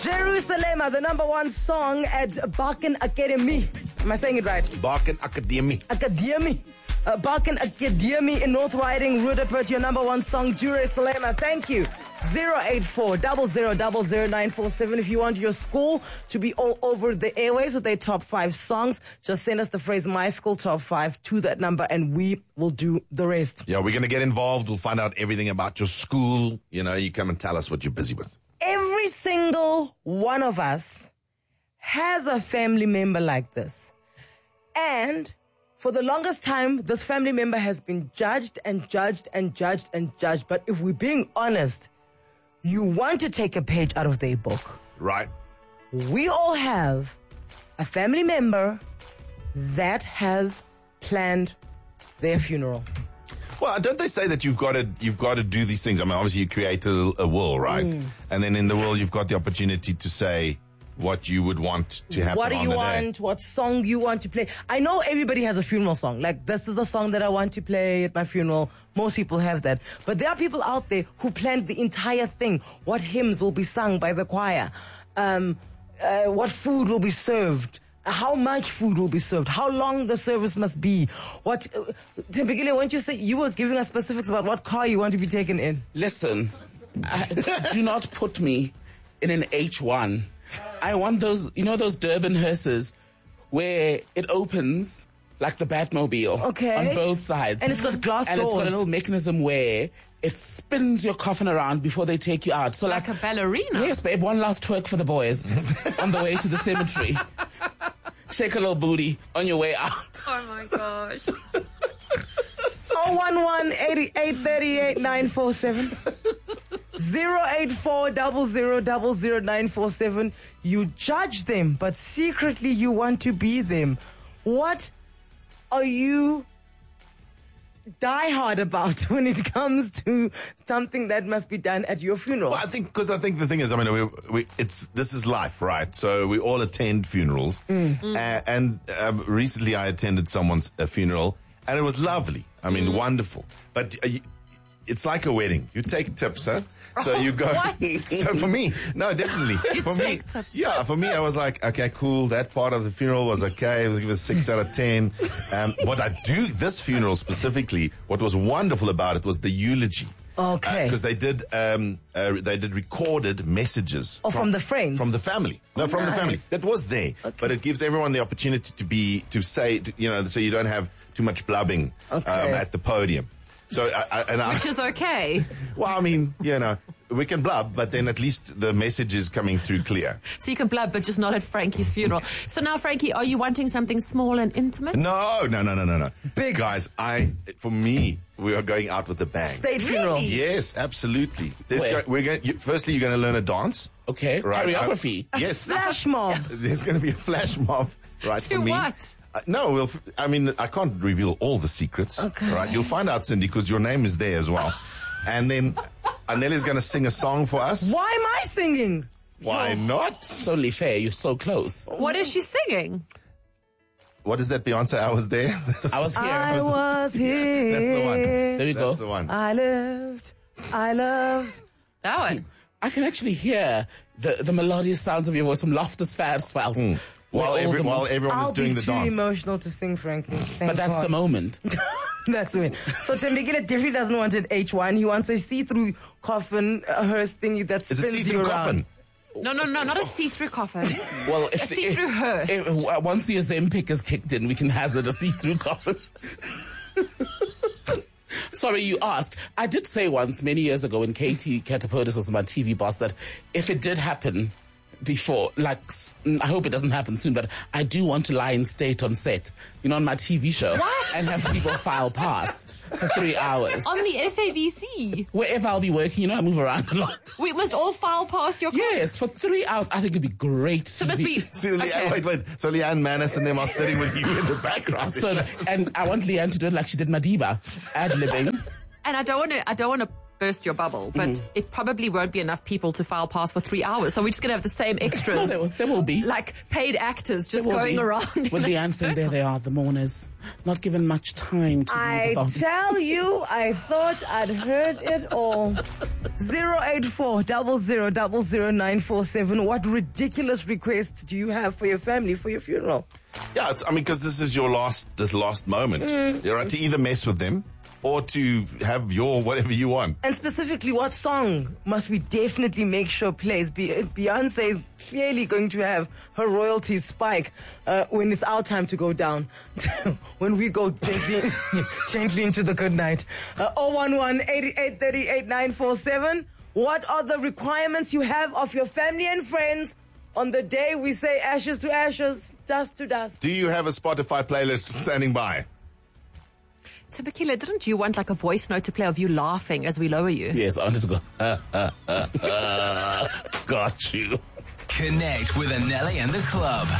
Jerusalem, the number one song at Bakken Academy. Am I saying it right? Bakken Academy. Bakken Academy in North Riding, Rudapert, your number one song, Jerusalem. Thank you. 084-0000-947. If you want your school to be all over the airwaves with their top 5 songs, just send us the phrase "My School Top 5" to that number and we will do the rest. Yeah, we're going to get involved. We'll find out everything about your school. You know, you come and tell us what you're busy with. Every single one of us has a family member like this. And for the longest time, this family member has been judged and judged and judged and judged. But if we're being honest, you want to take a page out of their book. Right. We all have a family member that has planned their funeral. Well, don't they say that you've got to do these things? I mean, obviously you create a will, right? And then in the will, you've got the opportunity to say what you would want to happen. What do on you the want? day. What song you want to play? I know everybody has a funeral song. Like, this is the song that I want to play at my funeral. Most people have that. But there are people out there who planned the entire thing. What hymns will be sung by the choir? What food will be served? How much food will be served? How long the service must be? What, typically, won't you say you were giving us specifics about what car you want to be taken in? Listen, do not put me in an H1. I want those, you know, those Durban hearses where it opens like the Batmobile. Okay. On both sides. And it's got glass and doors. It's got a little mechanism where it spins your coffin around before they take you out. So like a ballerina. Yes, babe, one last twerk for the boys on the way to the cemetery. Shake a little booty on your way out. Oh my gosh. 011-8838-947. 084-0000-947. You judge them, but secretly you want to be them. What are you diehard about when it comes to something that must be done at your funeral? Well, I think the thing is, I mean, this is life, right? So we all attend funerals, and recently I attended someone's funeral, and it was lovely. I mean, wonderful. But it's like a wedding. You take tips, huh? So you go. What? So for me, no, definitely. For me, take tips. yeah. For me, I was like, okay, cool. That part of the funeral was okay. I was given a 6 out of 10. What I do, this funeral specifically, what was wonderful about it was the eulogy. Okay. Because they did recorded messages. From the friends? From the family. No, from the family. That was there. Okay. But it gives everyone the opportunity to say, you know, so you don't have too much blubbing at the podium. So Which is okay. Well, I mean, you know, we can blub, but then at least the message is coming through clear. So you can blub, but just not at Frankie's funeral. So now, Frankie, are you wanting something small and intimate? No. Big. Guys, for me, we are going out with a bang. State funeral. Really? Yes, absolutely. Where? Firstly, you're going to learn a dance. Okay. Right. Choreography. Yes. Flash mob. There's going to be a flash mob, right? To for me. what? No, I mean, I can't reveal all the secrets. Okay. Right? You'll find out, Cindy, because your name is there as well. And then Aneli's going to sing a song for us. Why am I singing? Why not? It's only fair. You're so close. What is she singing? What is that, Beyonce? I was there. I was here. I was here. That's the one. There we go. That's the one. I loved. That one. I can actually hear the melodious sounds of your voice from Loftus-Versfeld. While everyone I'll was doing be the too dance. emotional to sing, Frankie. Thank But that's God. the moment. That's when. So Tembekile definitely doesn't want an H1. He wants a see-through coffin hearse thingy that Is it spins you see-through around. coffin? No, not a see-through coffin. Well, A see-through hearse. Once the Ozempic is kicked in, we can hazard a see-through coffin. Sorry, you asked. I did say once, many years ago, when Katie Catapodis was my TV boss, that if it did happen before, like, I hope it doesn't happen soon, but I do want to lie in state on set, you know, on my TV show. What? And have people file past for 3 hours. On the SABC. Wherever I'll be working, you know, I move around a lot. We must all file past your Yes, for 3 hours. I think it'd be great. So it must be... So, okay. wait. So Leanne Manis and them are sitting with you in the background. So, and I want Leanne to do it like she did Madiba, ad-libbing. And I don't want to burst your bubble, but it probably won't be enough people to file pass for 3 hours. So we're just going to have the same extras. There will be. Like paid actors just There will going be. around. With Leanne saying, there they are, the mourners. Not given much time to I do the tell you, I thought I'd heard it all. 084 000947. What ridiculous request do you have for your family for your funeral? Yeah, because this is your last moment. You're right to either mess with them or to have your whatever you want. And specifically, what song must we definitely make sure plays? Beyonce is clearly going to have her royalties spike when it's our time to go down. When we go gently into the good night. 011-8838-947. What are the requirements you have of your family and friends on the day we say ashes to ashes, dust to dust? Do you have a Spotify playlist standing by? Tabakile, didn't you want like a voice note to play of you laughing as we lower you? Yes, I wanted to go, got you. Connect with Anelli and the club.